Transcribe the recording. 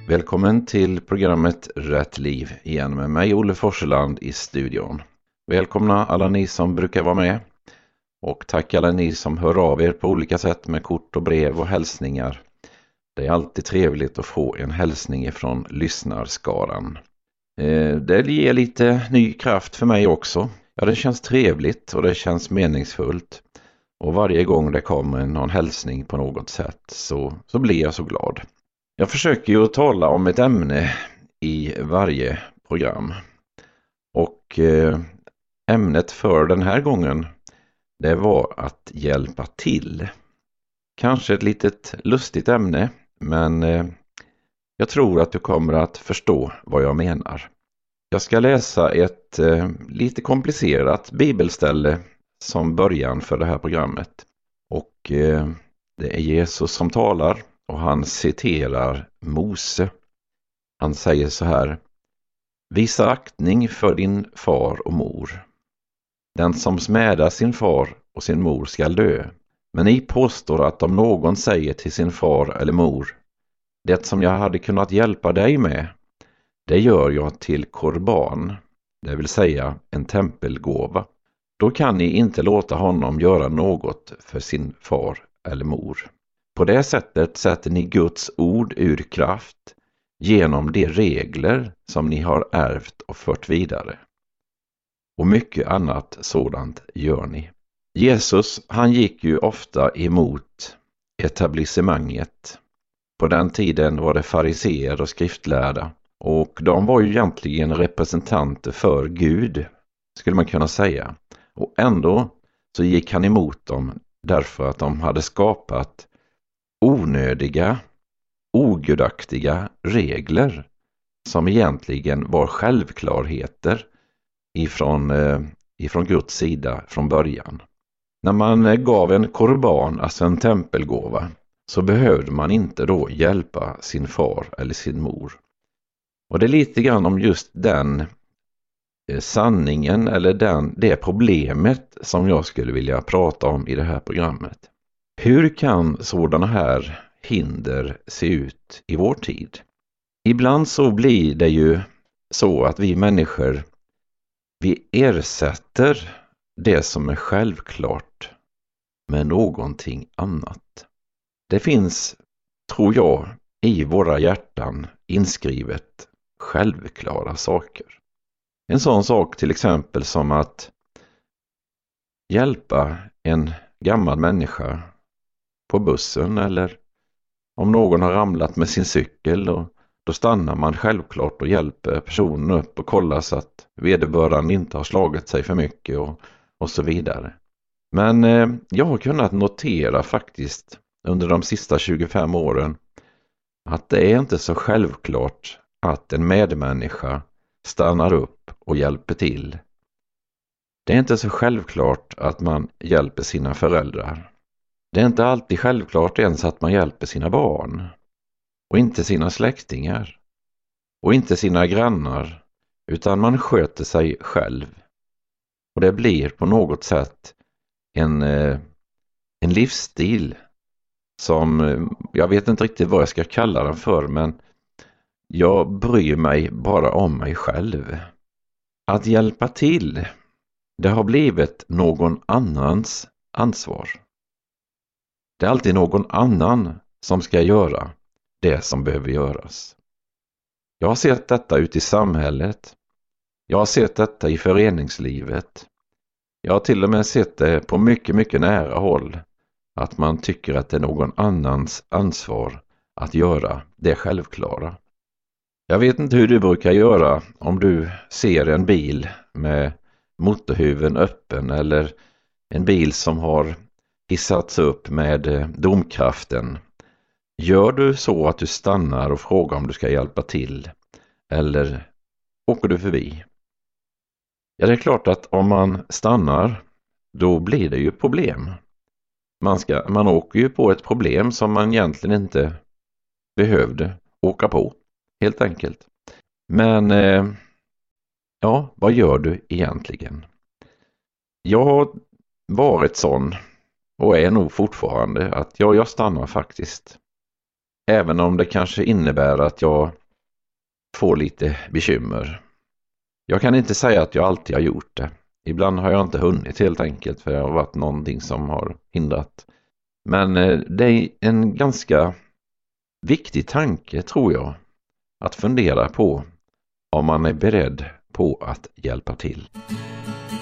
Välkommen till programmet Rätt liv igen med mig Olle Forseland i studion. Välkomna alla ni som brukar vara med och tack alla ni som hör av er på olika sätt med kort och brev och hälsningar. Det är alltid trevligt att få en hälsning ifrån lyssnarskaran. Det ger lite ny kraft för mig också. Ja, det känns trevligt och det känns meningsfullt. Och varje gång det kommer någon hälsning på något sätt så blir jag så glad. Jag försöker ju att tala om ett ämne i varje program. Och ämnet för den här gången, det var att hjälpa till. Kanske ett litet lustigt ämne, men jag tror att du kommer att förstå vad jag menar. Jag ska läsa ett lite komplicerat bibelställe som början för det här programmet. Och det är Jesus som talar och han citerar Mose. Han säger så här: Visa aktning för din far och mor. Den som smädar sin far och sin mor skall dö. Men ni påstår att om någon säger till sin far eller mor: Det som jag hade kunnat hjälpa dig med, det gör jag till korban, det vill säga en tempelgåva. Då kan ni inte låta honom göra något för sin far eller mor. På det sättet sätter ni Guds ord ur kraft genom de regler som ni har ärvt och fört vidare. Och mycket annat sådant gör ni. Jesus, han gick ju ofta emot etablissemanget. På den tiden var det fariseer och skriftlärda. Och de var ju egentligen representanter för Gud, skulle man kunna säga. Och ändå så gick han emot dem därför att de hade skapat onödiga, ogudaktiga regler som egentligen var självklarheter ifrån Guds sida från början. När man gav en korban, alltså en tempelgåva, så behövde man inte då hjälpa sin far eller sin mor. Och det är lite grann om just den sanningen eller det problemet som jag skulle vilja prata om i det här programmet. Hur kan sådana här hinder se ut i vår tid? Ibland så blir det ju så att vi människor, vi ersätter det som är självklart med någonting annat. Det finns, tror jag, i våra hjärtan inskrivet självklara saker. En sån sak till exempel som att hjälpa en gammal människa på bussen, eller om någon har ramlat med sin cykel, och då stannar man självklart och hjälper personen upp och kollar så att vederbörande inte har slagit sig för mycket och så vidare. Men jag har kunnat notera faktiskt under de sista 25 åren att det är inte så självklart att en medmänniska stannar upp och hjälper till. Det är inte så självklart att man hjälper sina föräldrar. Det är inte alltid självklart ens att man hjälper sina barn. Och inte sina släktingar. Och inte sina grannar. Utan man sköter sig själv. Och det blir på något sätt en livsstil som jag vet inte riktigt vad jag ska kalla den för, men jag bryr mig bara om mig själv. Att hjälpa till, det har blivit någon annans ansvar. Det är alltid någon annan som ska göra det som behöver göras. Jag har sett detta ute i samhället. Jag har sett detta i föreningslivet. Jag har till och med sett det på mycket, mycket nära håll. Att man tycker att det är någon annans ansvar att göra det självklara. Jag vet inte hur du brukar göra om du ser en bil med motorhuven öppen eller en bil som har hissats upp med domkraften. Gör du så att du stannar och frågar om du ska hjälpa till, eller åker du förbi? Ja, det är klart att om man stannar, då blir det ju problem. Man åker ju på ett problem som man egentligen inte behövde åka på, helt enkelt. Men ja, vad gör du egentligen? Jag har varit sån och är nog fortfarande att jag stannar faktiskt. Även om det kanske innebär att jag får lite bekymmer. Jag kan inte säga att jag alltid har gjort det. Ibland har jag inte hunnit helt enkelt för det har varit någonting som har hindrat. Men det är en ganska viktig tanke tror jag att fundera på om man är beredd på att hjälpa till.